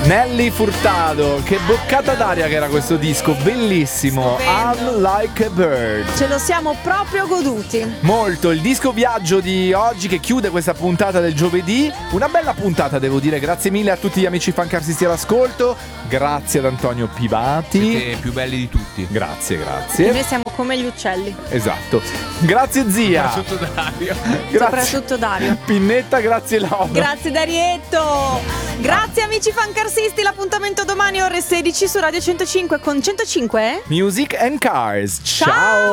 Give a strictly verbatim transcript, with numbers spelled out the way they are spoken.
Nelly Furtado, che boccata d'aria che era questo disco, bellissimo. I'm Like a Bird. Ce lo siamo proprio goduti. Molto, il disco viaggio di oggi che chiude questa puntata del giovedì. Una bella puntata, devo dire. Grazie mille a tutti gli amici fancarsisti all'ascolto. Grazie ad Antonio Pivati. Siete più belli di tutti. Grazie, grazie. E noi siamo come gli uccelli. Esatto. Grazie zia. Soprattutto Dario. Grazie. Soprattutto Dario. Pinnetta, grazie Laura. Grazie Darietto. Grazie amici fancarsisti. L'appuntamento domani ore sedici su Radio centocinque con centocinque Music and Cars. Ciao. Ciao.